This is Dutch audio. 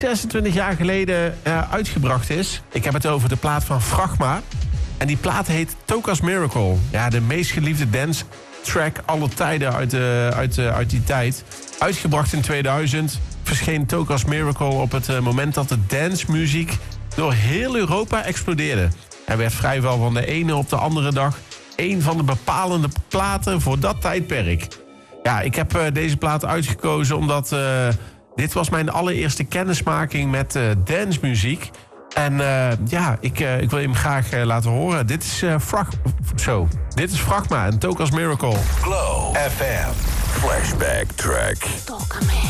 26 jaar geleden uitgebracht is. Ik heb het over de plaat van Fragma. En die plaat heet Toka's Miracle. Ja, de meest geliefde dance track alle tijden uit die tijd. Uitgebracht in 2000 verscheen Toka's Miracle op het moment dat de dancemuziek door heel Europa explodeerde. Hij werd vrijwel van de ene op de andere dag een van de bepalende platen voor dat tijdperk. Ja, ik heb deze plaat uitgekozen omdat dit was mijn allereerste kennismaking met dancemuziek. En ik wil je hem graag laten horen. Dit is Fragma en Toka's Miracle. Glow FM Flashback Track. Tócame.